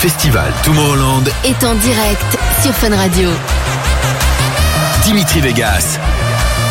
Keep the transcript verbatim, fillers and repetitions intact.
festival Tomorrowland est en direct sur Fun Radio. Dimitri Vegas,